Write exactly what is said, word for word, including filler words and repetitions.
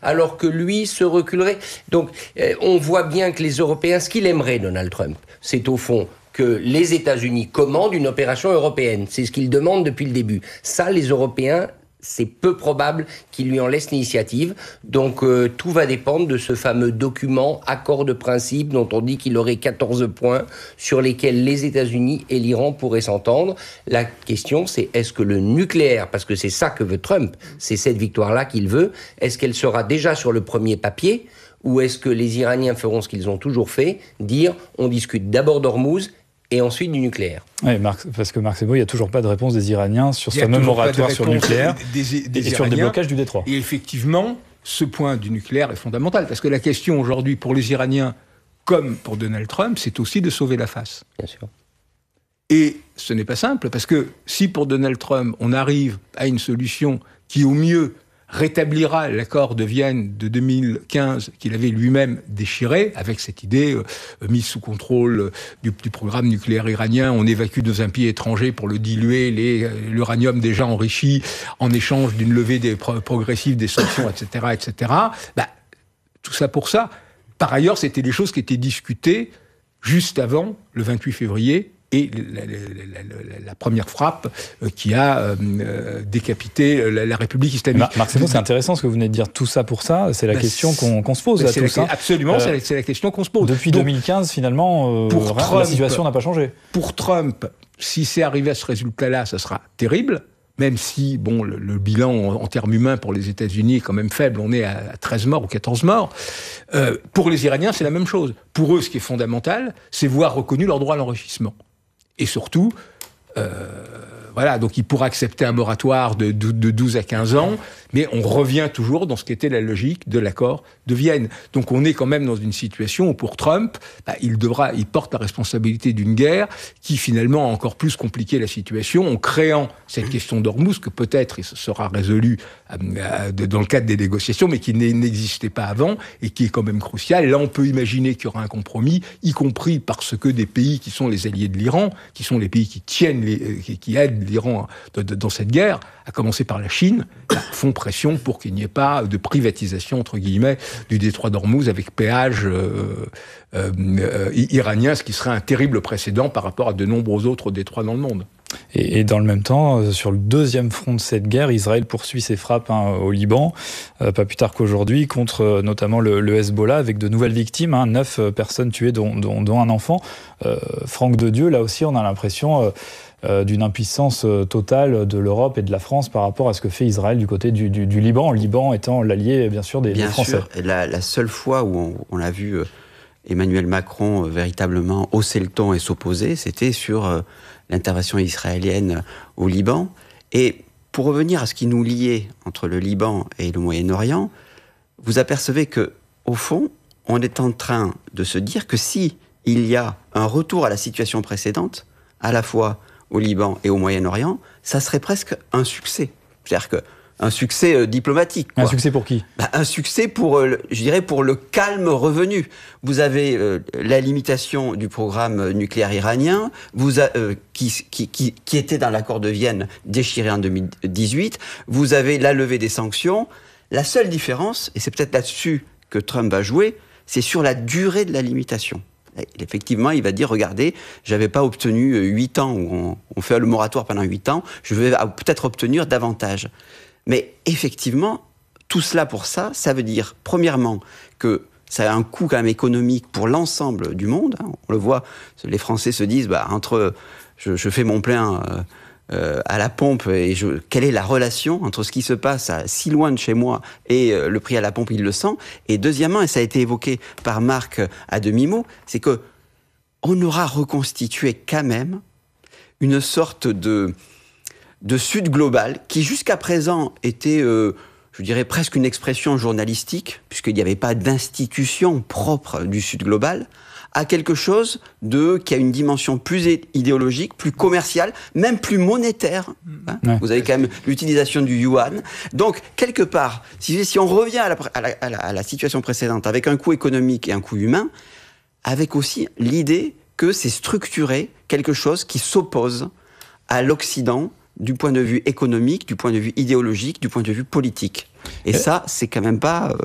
alors que lui se reculerait. Donc, euh, on voit bien que les Européens, ce qu'il aimerait, Donald Trump, c'est au fond que les États-Unis commandent une opération européenne. C'est ce qu'ils demandent depuis le début. Ça, les Européens, c'est peu probable qu'ils lui en laissent l'initiative. Donc, euh, tout va dépendre de ce fameux document, accord de principe, dont on dit qu'il aurait quatorze points, sur lesquels les États-Unis et l'Iran pourraient s'entendre. La question, c'est est-ce que le nucléaire, parce que c'est ça que veut Trump, c'est cette victoire-là qu'il veut, est-ce qu'elle sera déjà sur le premier papier, ou est-ce que les Iraniens feront ce qu'ils ont toujours fait, dire on discute d'abord d'Ormuz et ensuite du nucléaire. Oui, Marc, parce que Marc Sebot, il n'y a toujours pas de réponse des Iraniens sur ce fameux moratoire sur le nucléaire des, des, des et sur le déblocage du détroit. Et effectivement, ce point du nucléaire est fondamental, parce que la question aujourd'hui pour les Iraniens, comme pour Donald Trump, c'est aussi de sauver la face. Bien sûr. Et ce n'est pas simple, parce que si pour Donald Trump, on arrive à une solution qui, au mieux, rétablira l'accord de Vienne de deux mille quinze qu'il avait lui-même déchiré, avec cette idée euh, mise sous contrôle euh, du, du programme nucléaire iranien, on évacue dans un pays étranger pour le diluer, les, euh, l'uranium déjà enrichi, en échange d'une levée des, pro- progressive des sanctions, et cetera, et cetera. Bah, tout ça pour ça. Par ailleurs, c'était des choses qui étaient discutées juste avant le vingt-huit février, et la, la, la, la première frappe qui a euh, décapité la, la République islamique. Mar- Marc Sebot, c'est intéressant ce que vous venez de dire. Tout ça pour ça, c'est la bah, question qu'on, qu'on se pose bah, à tous. La, hein. Absolument, euh, c'est, la, c'est la question qu'on se pose. Depuis Donc, deux mille quinze, finalement, euh, pour Trump, la situation n'a pas changé. Pour Trump, si c'est arrivé à ce résultat-là, ça sera terrible. Même si, bon, le, le bilan en, en termes humains pour les États-Unis est quand même faible, on est à, à treize morts ou quatorze morts. Euh, pour les Iraniens, c'est la même chose. Pour eux, ce qui est fondamental, c'est voir reconnu leur droit à l'enrichissement. Et surtout, euh, voilà, donc il pourra accepter un moratoire de, de, de douze à quinze ans, mais on revient toujours dans ce qu'était la logique de l'accord de Vienne. Donc on est quand même dans une situation où pour Trump, bah, il devra, il porte la responsabilité d'une guerre qui finalement a encore plus compliqué la situation en créant cette question d'Ormuz que peut-être il sera résolu euh, dans le cadre des négociations, mais qui n'existait pas avant et qui est quand même crucial. Là, on peut imaginer qu'il y aura un compromis, y compris parce que des pays qui sont les alliés de l'Iran, qui sont les pays qui tiennent, les, qui, qui aident l'Iran de, de, dans cette guerre, à commencer par la Chine, bah, font pression pour qu'il n'y ait pas de privatisation, entre guillemets, du détroit d'Ormuz avec péage euh, euh, euh, iranien, ce qui serait un terrible précédent par rapport à de nombreux autres détroits dans le monde. Et, et dans le même temps, sur le deuxième front de cette guerre, Israël poursuit ses frappes hein, au Liban, euh, pas plus tard qu'aujourd'hui, contre euh, notamment le, le Hezbollah, avec de nouvelles victimes, hein, neuf euh, personnes tuées, dont, dont, dont un enfant. Euh, Franck de Dieu, là aussi, on a l'impression euh, euh, d'une impuissance euh, totale de l'Europe et de la France par rapport à ce que fait Israël du côté du, du, du Liban, le Liban étant l'allié, bien sûr, des, bien des Français. Sûr, la, la seule fois où on, on a vu euh, Emmanuel Macron euh, véritablement hausser le ton et s'opposer, c'était sur euh, l'intervention israélienne au Liban. Et pour revenir à ce qui nous liait entre le Liban et le Moyen-Orient, vous apercevez que, au fond, on est en train de se dire que si il y a un retour à la situation précédente, à la fois au Liban et au Moyen-Orient, ça serait presque un succès. C'est-à-dire que un succès euh, diplomatique. Quoi. Un succès pour qui ? Bah, un succès pour, euh, je dirais, pour le calme revenu. Vous avez euh, la limitation du programme nucléaire iranien, vous a, euh, qui, qui, qui, qui était dans l'accord de Vienne déchiré en deux mille dix-huit. Vous avez la levée des sanctions. La seule différence, et c'est peut-être là-dessus que Trump va jouer, c'est sur la durée de la limitation. Et effectivement, il va dire, regardez, j'avais pas obtenu huit ans, où on, on fait le moratoire pendant huit ans, je vais peut-être obtenir davantage. Mais effectivement, tout cela pour ça, ça veut dire, premièrement, que ça a un coût quand même économique pour l'ensemble du monde. On le voit, les Français se disent, bah, entre, je, je fais mon plein euh, euh, à la pompe, et je, quelle est la relation entre ce qui se passe à, si loin de chez moi et euh, le prix à la pompe, il le sent. Et deuxièmement, et ça a été évoqué par Marc à demi-mot, c'est que on aura reconstitué quand même une sorte de... de Sud global, qui jusqu'à présent était, euh, je dirais, presque une expression journalistique, puisqu'il n'y avait pas d'institution propre du Sud global, à quelque chose de, qui a une dimension plus idéologique, plus commerciale, même plus monétaire. Hein. Ouais. Vous avez quand même l'utilisation du yuan. Donc, quelque part, si, si on revient à la, à, la, à, la, à la situation précédente, avec un coût économique et un coût humain, avec aussi l'idée que c'est structuré quelque chose qui s'oppose à l'Occident, du point de vue économique, du point de vue idéologique, du point de vue politique. Et ça, c'est quand même pas...